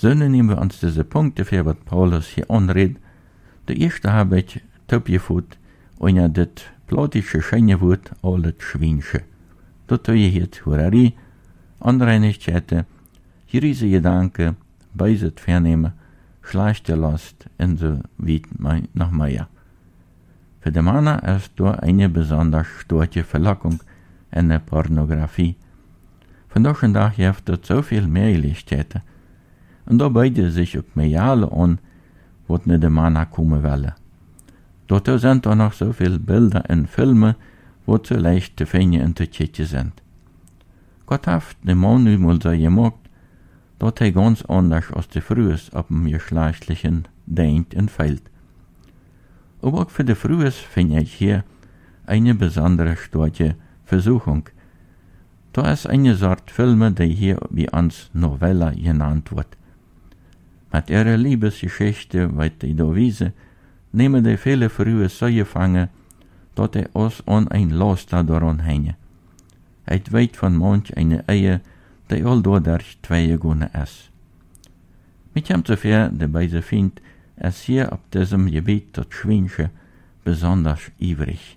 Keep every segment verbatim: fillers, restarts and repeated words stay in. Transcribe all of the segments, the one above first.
So nehmen wir uns diese Punkte für, was Paulus hier anredet. Der erste habe ich topgeführt, und ja, das plotische schöne Wort, alles Schwinsche. Dort tue ich jetzt Hurari, Unreinigkeiten, riese Gedanken, beiset vernehmen, schlechte Last und so weit noch mehr. Für die Männer ist da eine besonders starke Verlockung in der Pornografie. Von Tag an Tag gibt es so viel Möglichkeiten. Und da beide sich auf Mediale an, wo nicht die Männer kommen wollen. Dort sind auch noch so viele Bilder und Filme, wo zu leicht zu finden und zu kicken sind. Gott hat den Mann nun mal so gemacht, dass er ganz anders als die frühes ab dem geschlechtlichen denkt und fällt. Aber auch für die frühes finde ich hier eine besondere starke Versuchung. Da ist eine Sorte Filme, die hier wie uns Novella genannt wird. Mit ihrer Liebesgeschichte, weil die da wiese, nehmen die viele frühe so gefangen, dass die uns an ein Laster daran hängen. Het weet von manch eine Ehe, die all dadurch zwei gegangen ist. Mit dem zuvor dabei se findet, ist hier auf diesem Gebiet das Schwinsche besonders ivrig.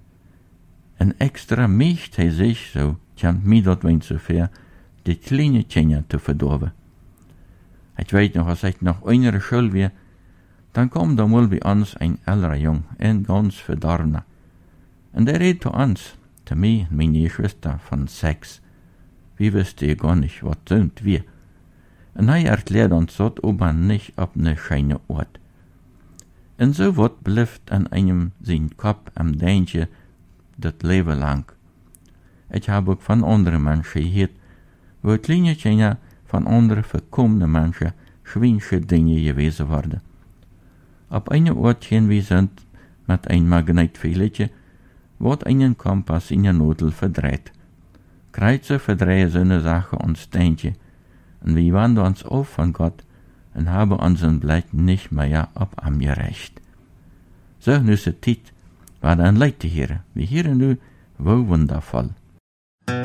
Ein extra Milch he sich, so kommt mir dort wein zuvor, die kleine Kinder zu verdorben. Ich weiß noch, als ich noch einer Schule war, dann kam da mal bei uns ein älterer Jung, ein ganz verdorbener. Und der redet zu uns, zu mir und meine Schwester, von Sex. Wie wisst ihr gar nicht, was sind wir? Und er erklärt uns dort aber nicht auf ne scheine Ort. Und so wat bleibt an einem sein Kopf am Denken das Leben lang. Ich habe auch von anderen Menschen gehört, wo kleine Kinder von anderen verkommenen Menschen schwinsche Dinge gewesen worden. Auf einem Ort hin wir sind mit einem Magnetfehletje, wird einen Kompass in der Nadel verdreht. Kreuze verdrehen so eine Sache uns Denken, und wir wandern uns auf von Gott und haben unseren Blick nicht mehr auf am gerecht. So nüsse Tit war dann Leute hier, wie hier nu, wo wundervoll.